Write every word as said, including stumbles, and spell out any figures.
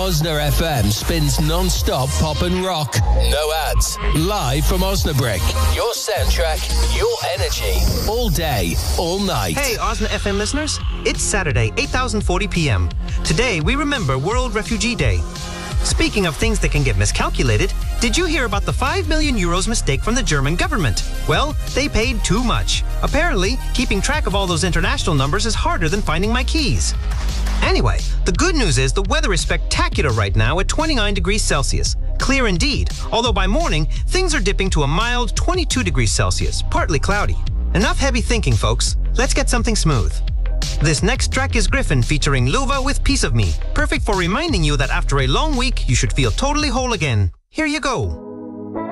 Osna F M spins non-stop pop and rock. No ads. Live from Osnabrück. Your soundtrack, your energy. All day, all night. Hey, Osna F M listeners. It's Saturday, eight thousand forty p m Today, we remember World Refugee Day. Speaking of things that can get miscalculated, did you hear about the five million euros mistake from the German government? Well, they paid too much. Apparently, keeping track of all those international numbers is harder than finding my keys. Anyway, the good news is the weather is spectacular right now at twenty-nine degrees Celsius. Clear indeed, although by morning, things are dipping to a mild twenty-two degrees Celsius, partly cloudy. Enough heavy thinking, folks. Let's get something smooth. This next track is Griffin featuring Luva with Piece of Me. Perfect for reminding you that after a long week, you should feel totally whole again. Here you go.